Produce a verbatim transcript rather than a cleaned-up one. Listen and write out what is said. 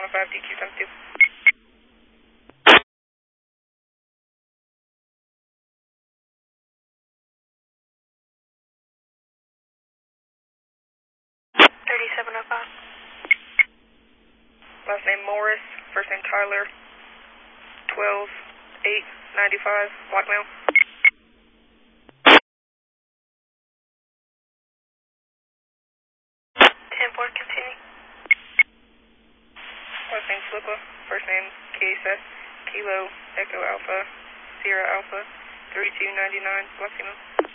five, D Q times two. thirty-seven oh five. Last name Morris, first name Tyler, twelve eight ninety-five, blackmail. ten four, continue. Last name Flippa, first name Kiesa, Kilo, Echo Alpha, Sierra Alpha, thirty-two ninety-nine, Blackmail.